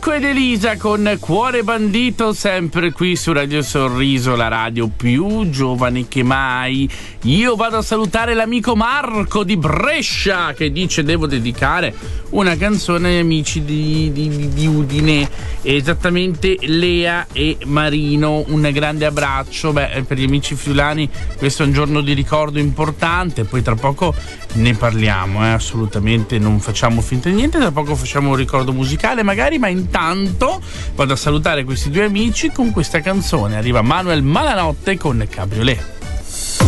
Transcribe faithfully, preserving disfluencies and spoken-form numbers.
Marco ed Elisa con Cuore Bandito, sempre qui su Radio Sorriso, la radio più giovane che mai. Io vado a salutare l'amico Marco di Brescia che dice: devo dedicare una canzone agli amici di, di, di Udine, esattamente Lea e Marino. Un grande abbraccio. Beh, per gli amici friulani questo è un giorno di ricordo importante, poi tra poco ne parliamo, eh, assolutamente non facciamo finta di niente, tra poco facciamo un ricordo musicale magari, ma intanto vado a salutare questi due amici con questa canzone. Arriva Manuel Malanotte con Cabriolet.